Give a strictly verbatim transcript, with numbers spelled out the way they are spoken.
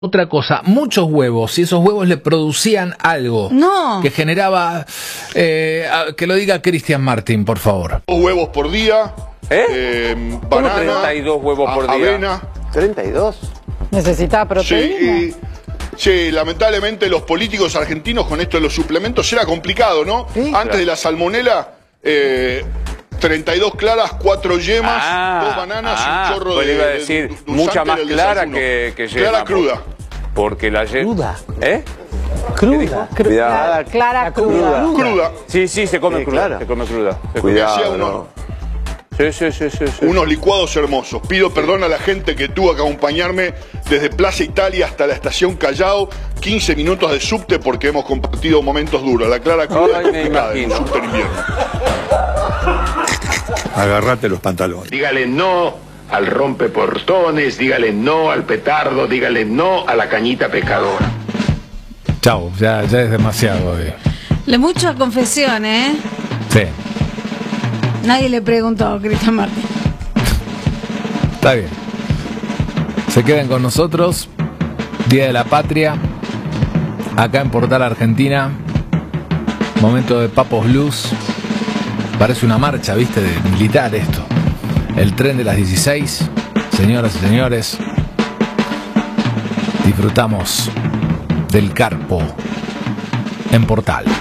Otra cosa, muchos huevos, y esos huevos le producían algo no. que generaba, eh, que lo diga Cristian Martín, por favor. Dos huevos por día, ¿Eh? eh, ¿Cómo banana, treinta y dos huevos por a- día? avena. ¿treinta y dos? Necesitaba proteína. Sí, y- sí, lamentablemente los políticos argentinos con esto de los suplementos era complicado, ¿no? Sí, Antes claro. de la salmonela, eh, treinta y dos claras, cuatro yemas, Ah, dos bananas ah, y un chorro pues de, le iba a de- decir, de dulzante mucha más del clara desayuno. que, que yema. Clara cruda. Porque la yema... Cruda. ¿Eh? Cruda. Cuidado. Clara cruda. Cruda. Sí, sí, se come Sí, cruda. claro. Se come cruda. Se Me hacía come- unos, Sí, sí, sí, sí, sí. unos licuados hermosos. Pido perdón a la gente que tuvo que acompañarme desde Plaza Italia hasta la estación Callao. quince minutos de subte porque hemos compartido momentos duros. La clara cruda Ay, es me complicada en un imagino. subte en invierno. Agarrate los pantalones. Dígale no al rompeportones, dígale no al petardo, dígale no a la cañita pecadora. Chau, ya, ya es demasiado. Eh. Le mucha confesión, ¿eh? Sí, Nadie le preguntó a Cristian Martín. está bien. Se quedan con nosotros. Día de la Patria. Acá en Portal Argentina. Momento de Papos Blues. Parece una marcha, viste, de militar esto. El tren de las dieciséis. Señoras y señores, disfrutamos del Carpo en Portal.